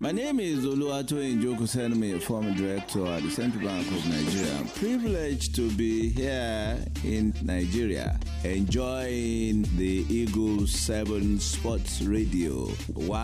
My name is Oluwatoyin Njoku Senme, former director at the Central Bank of Nigeria. I'm privileged to be here in Nigeria, enjoying the Eagle 7 Sports Radio.